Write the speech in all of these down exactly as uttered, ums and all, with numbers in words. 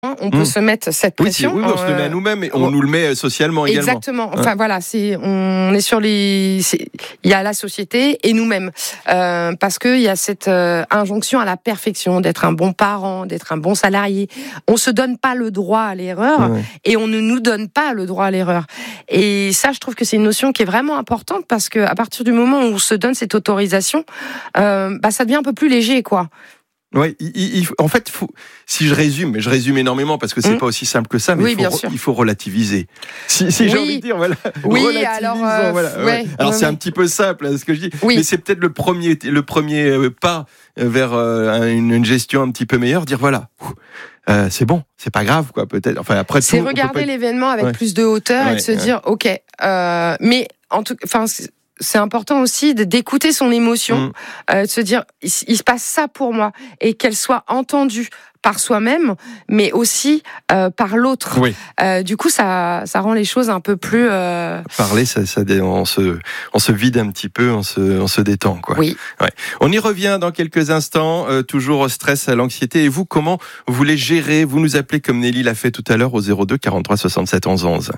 On peut mmh. se mettre cette pression. Oui, oui, on se le met à nous-mêmes et on euh, nous le met socialement également. Exactement. Enfin ouais. voilà, c'est on est sur les. Il y a la société et nous-mêmes euh, parce que il y a cette euh, injonction à la perfection, d'être un bon parent, d'être un bon salarié. On se donne pas le droit à l'erreur ouais. et on ne nous donne pas le droit à l'erreur. Et ça, je trouve que c'est une notion qui est vraiment importante parce que à partir du moment où on se donne cette autorisation, euh, bah ça devient un peu plus léger, quoi. Oui, il, il, en fait, faut, si je résume, mais je résume énormément parce que c'est mmh. pas aussi simple que ça, mais oui, il, faut, il faut relativiser. Si, si oui. j'ai envie de dire, voilà, oui, relativisons. Alors, euh, voilà, ouais, ouais. alors ouais, c'est ouais. un petit peu simple hein, ce que je dis, oui. mais c'est peut-être le premier, le premier pas vers euh, une, une gestion un petit peu meilleure. Dire voilà, euh, c'est bon, c'est pas grave, quoi, peut-être. Enfin après, c'est tout, regarder pas... l'événement avec ouais. plus de hauteur ouais, et de se ouais. dire, ok, euh, mais en tout, enfin. C'est important aussi d'écouter son émotion, mmh. euh, de se dire il, il se passe ça pour moi et qu'elle soit entendue par soi-même, mais aussi euh, par l'autre. Oui. Euh, du coup, ça, ça rend les choses un peu plus. Euh... Parler, ça, ça, on se, on se vide un petit peu, on se, on se détend, quoi. Oui. Ouais. On y revient dans quelques instants. Euh, toujours au stress, à l'anxiété. Et vous, comment vous les gérez ? Vous nous appelez comme Nelly l'a fait tout à l'heure au zéro deux quarante-trois soixante-sept onze onze.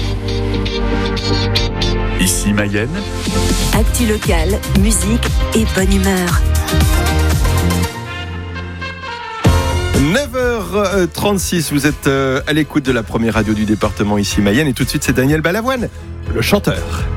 Ici Mayenne. Actu locale, musique et bonne humeur. neuf heures trente-six, vous êtes à l'écoute de la première radio du département ici Mayenne. Et tout de suite, c'est Daniel Balavoine, le chanteur.